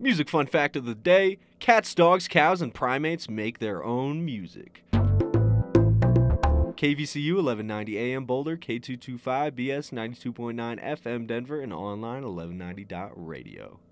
Music fun fact of the day: cats, dogs, cows, and primates make their own music. KVCU 1190 AM Boulder, K225BS 92.9 FM Denver, and online 1190.radio.